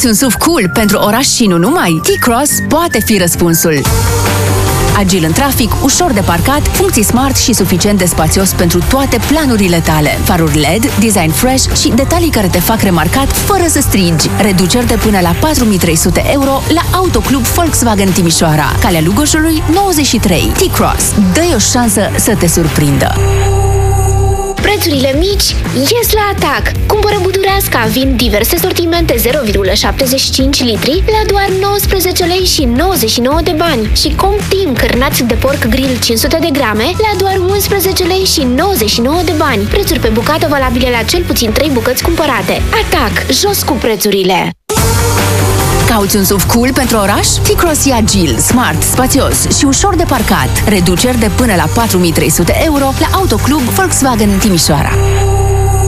Cauți un SUV cool pentru oraș și nu numai? T-Cross poate fi răspunsul. Agil în trafic, ușor de parcat, funcții smart și suficient de spațios pentru toate planurile tale. Faruri LED, design fresh și detalii care te fac remarcat fără să strigi. Reduceri de până la 4.300 euro la Autoclub Volkswagen Timișoara. Calea Lugojului 93. T-Cross. Dă-i o șansă să te surprindă. Prețurile mici ies la atac. Cumpără Butureasca, vin diverse sortimente 0,75 litri la doar 19 lei și 99 de bani și Comtim cârnați de porc grill 500 de grame la doar 11 lei și 99 de bani. Prețuri pe bucată valabile la cel puțin 3 bucăți cumpărate. Atac! Jos cu prețurile! Cauți un SUV cool pentru oraș? T-Cross e agil, smart, spațios și ușor de parcat. Reduceri de până la 4.300 euro la Autoclub Volkswagen Timișoara.